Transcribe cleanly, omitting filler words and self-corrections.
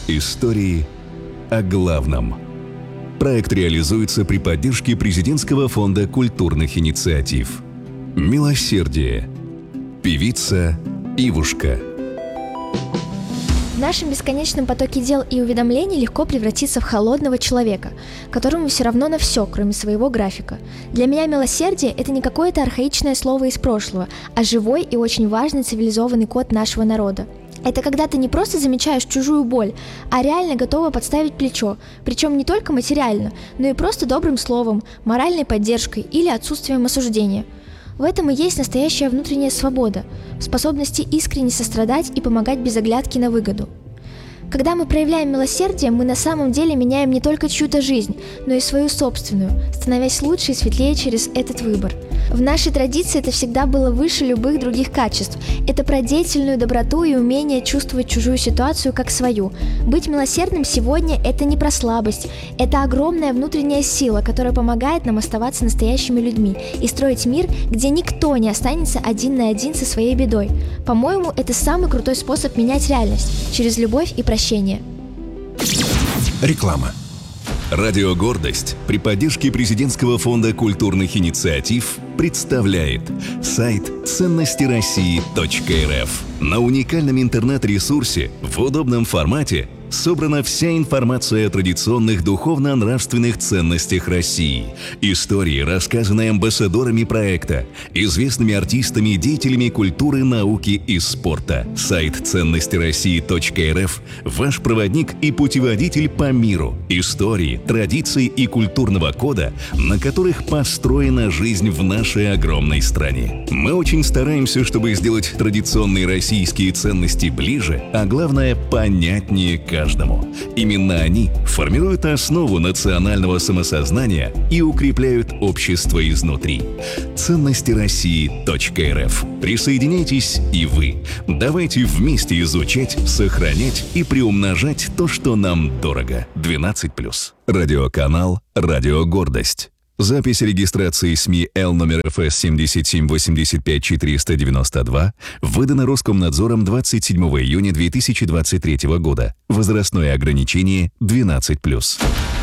Истории о главном. Проект реализуется при поддержке Президентского фонда культурных инициатив. «Милосердие». Певица Ивушка. В нашем бесконечном потоке дел и уведомлений легко превратиться в холодного человека, которому все равно на все, кроме своего графика. Для меня милосердие – это не какое-то архаичное слово из прошлого, а живой и очень важный цивилизованный код нашего народа. Это когда ты не просто замечаешь чужую боль, а реально готова подставить плечо, причем не только материально, но и просто добрым словом, моральной поддержкой или отсутствием осуждения. В этом и есть настоящая внутренняя свобода, в способности искренне сострадать и помогать без оглядки на выгоду. Когда мы проявляем милосердие, мы на самом деле меняем не только чью-то жизнь, но и свою собственную, становясь лучше и светлее через этот выбор. В нашей традиции это всегда было выше любых других качеств. Это про деятельную доброту и умение чувствовать чужую ситуацию как свою. Быть милосердным сегодня – это не про слабость, это огромная внутренняя сила, которая помогает нам оставаться настоящими людьми и строить мир, где никто не останется один на один со своей бедой. По-моему, это самый крутой способ менять реальность – через любовь и прощение. Реклама. Радио «Гордость» при поддержке Президентского фонда культурных инициатив представляет сайт ценностироссии.рф. На уникальном интернет-ресурсе в удобном формате собрана вся информация о традиционных духовно-нравственных ценностях России, истории, рассказанные амбассадорами проекта, известными артистами и деятелями культуры, науки и спорта. Сайт ценностироссии.рф – ваш проводник и путеводитель по миру, истории, традиций и культурного кода, на которых построена жизнь в нашей огромной стране. Мы очень стараемся, чтобы сделать традиционные российские ценности ближе, а главное – понятнее каждому. Именно они формируют основу национального самосознания и укрепляют общество изнутри. Ценностироссии.рф. Присоединяйтесь и вы. Давайте вместе изучать, сохранять и приумножать то, что нам дорого. 12+. Радиоканал «Радио Гордость». Запись регистрации СМИ Л номер ФС 7785492 выдана Роскомнадзором 27 июня 2023 года. Возрастное ограничение 12+.